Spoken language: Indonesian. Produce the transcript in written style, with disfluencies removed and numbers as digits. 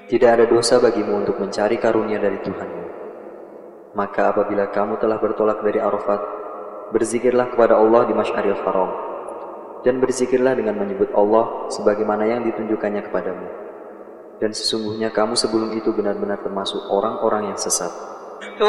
Tidak ada dosa bagimu untuk mencari karunia dari Tuhanmu. Maka apabila kamu telah bertolak dari Arafat, berzikirlah kepada Allah di Masy'aril Haram, dan berzikirlah dengan menyebut Allah sebagaimana yang ditunjukkannya kepadamu. Dan sesungguhnya kamu sebelum itu benar-benar termasuk orang-orang yang sesat.